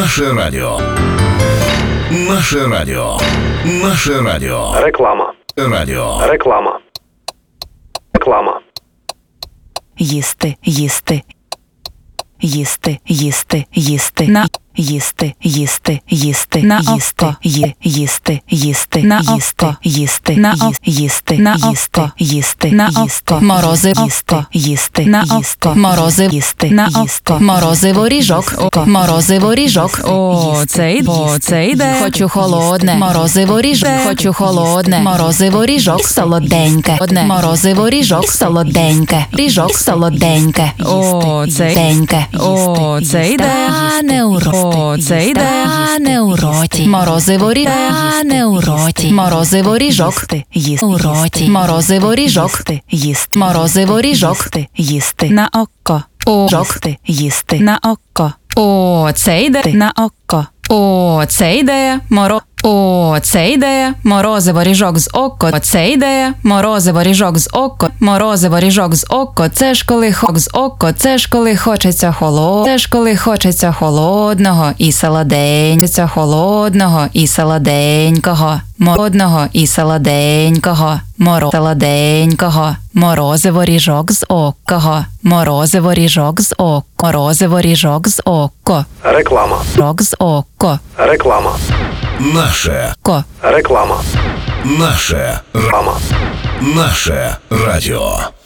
Наше радіо. Наше радіо. Наше радіо. Реклама. Радіо. Реклама. Реклама. Їсти, їсти. Їсти, їсти, їсти. На їсти, їсти, їсти. На їсти, їсти, їсти. На їсти, їсти, на їсти, на їсти, їсти, на їсти. Морозиво, їсти, їсти, на їсти. морозиво, їсти, на їсти. морозиво ріжок, морозиво ріжок. О, це йде. Хочу холодне, морозиво ріжок. Хочу холодне, морозиво ріжок, солоденьке. Одне морозиво ріжок, солоденьке. Ріжок, солоденьке. О, це Деньке. О, це йде. Не у роті. О, це йде. Не у роті. Морозиво ріжок. Не у роті. Морозиво ріжок. Їсти, У роті. Морозиво ріжок. їсти, Морозиво ріжок. їсти. На око. О, Їсти, їсти. На око. о, це йде. На око. О, це ідея, О, це ідея, морозиво ріжок з око. Це ідея, морозиво ріжок з око. Морозиво ріжок з око. Це ж коли з око. Це ж коли хочеться Це ж коли хочеться холодного і солоденького. Холодного і солоденького. Мородного і солоденького. Солоденького. Морозиво ріжок з око. Морозиво ріжок з око. Морозиво ріжок з око. Реклама. Рок з око. Реклама. Наше. Реклама. Наше. Реклама. Наше радіо.